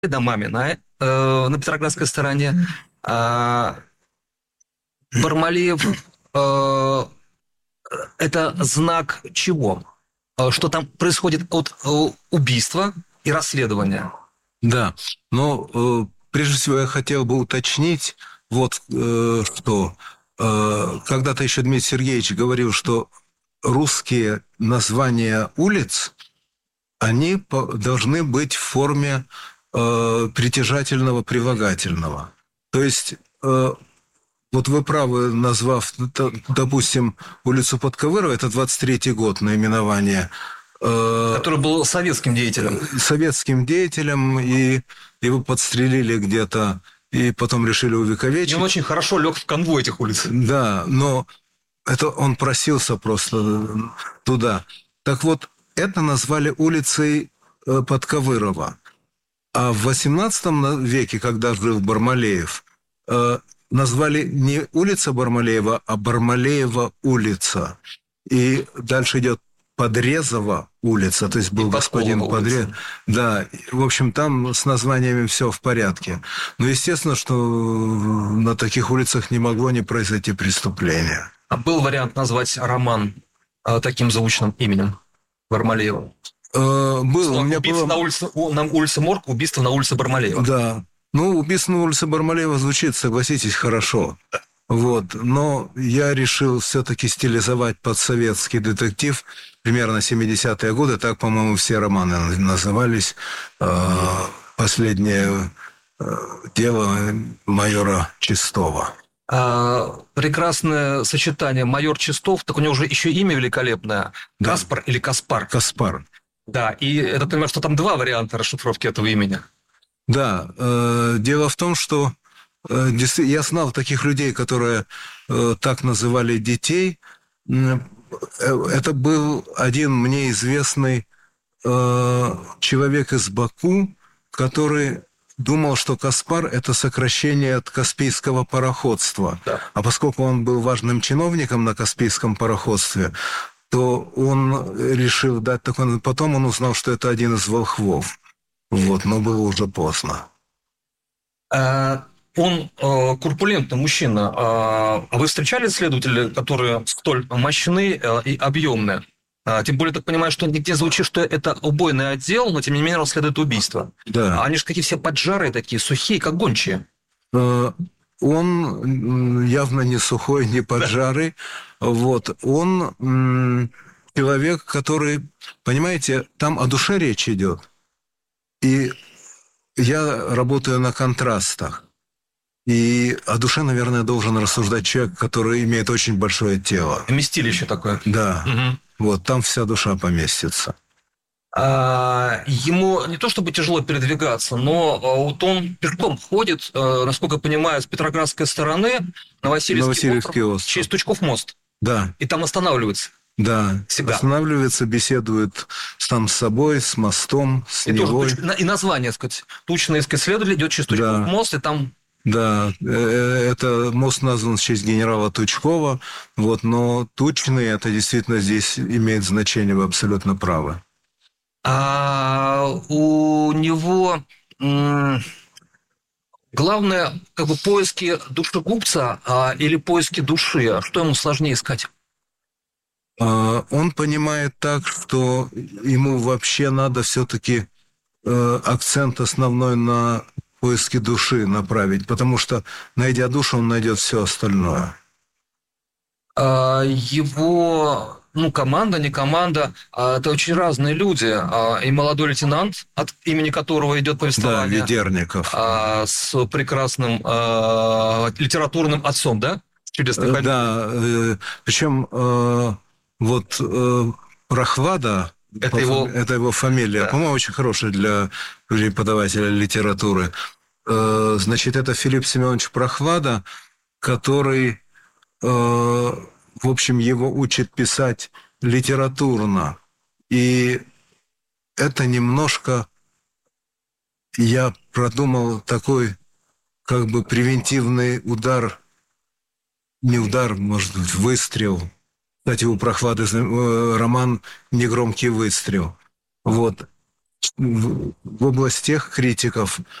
домами на Петроградской стороне. А Бармалеев это знак чего? Что там происходит от убийства и расследования? Да, но прежде всего я хотел бы уточнить что. Когда-то еще Дмитрий Сергеевич говорил, что русские названия улиц, они должны быть в форме притяжательного прилагательного. То есть, вот вы правы, назвав, допустим, улицу Подковырова, это 23-й год наименование. Который был советским деятелем. Советским деятелем, и его подстрелили где-то, и потом решили увековечить. И он очень хорошо лег в канву этих улиц. Да, но это он просился просто туда. Так вот, это назвали улицей Подковырова. А в XVIII веке, когда жил Бармалеев, назвали не улица Бармалеева, а Бармалеева улица. И дальше идет Подрезова улица, то есть был господин Подрез. Да, в общем, там с названиями все в порядке. Но естественно, что на таких улицах не могло не произойти преступление. А был вариант назвать роман таким звучным именем Бармалеева? Был. У меня убийство было... на улице Морг, убийство на улице Бармалеева. Да. Ну, убийство на улице Бармалеева звучит, согласитесь, хорошо. Вот. Но я решил все-таки стилизовать под советский детектив примерно 70-е годы. Так, по-моему, все романы назывались. «Последнее дело майора Чистова». Прекрасное сочетание. Майор Чистов, так у него уже еще имя великолепное. Да. Каспар или Каспар? Каспар. Да, и я понимаю, что там два варианта расшифровки этого имени. Да, дело в том, что я знал таких людей, которые так называли детей. Это был один мне известный человек из Баку, который думал, что Каспар – это сокращение от Каспийского пароходства. Да. А поскольку он был важным чиновником на Каспийском пароходстве, то он решил дать такой... Потом он узнал, что это один из волхвов. Вот, но было уже поздно. Он корпулентный мужчина. А вы встречали следователей, которые столь мощны и объемные? Тем более, так понимаю, что нигде звучит, что это убойный отдел, но тем не менее расследует убийство. Да. Они же какие все поджарые такие, сухие, как гончие. Он явно не сухой, не поджарый. Да. Вот. Он человек, который, понимаете, там о душе речь идет. И я работаю на контрастах. И о душе, наверное, должен рассуждать человек, который имеет очень большое тело. Вместилище такое. Да. Угу. Вот, там вся душа поместится. Ему не то чтобы тяжело передвигаться, но вот он пешком ходит, насколько я понимаю, с Петроградской стороны на Васильевский остров, через Тучков мост. Да. И там останавливается. Да, всегда. Останавливается, беседует сам с собой, с мостом, с Невой. И название, так сказать, Тучный исследователь идет через Тучков мост, и там... Да, это мост назван в честь генерала Тучкова, вот, но Тучный, это действительно здесь имеет значение, вы абсолютно правы. У него главное, как бы, поиски душегубца или поиски души. Что ему сложнее искать? Он понимает так, что ему вообще надо все-таки акцент основной на поиски души направить, потому что, найдя душу, он найдет все остальное. Его, команда, не команда, это очень разные люди. И молодой лейтенант, от имени которого идет повествование. Да, Ведерников. С прекрасным литературным отцом, да? Чудесной фамилией. Да, причем Прохлада, это его фамилия, да. По-моему, очень хорошая для преподавателя литературы. Значит, это Филипп Семенович Прохлада, который, в общем, его учит писать литературно. И это немножко, я продумал такой, как бы, превентивный удар, не удар, может быть, выстрел. Кстати, у Прохлады роман «Негромкий выстрел». Вот. в область тех критиков,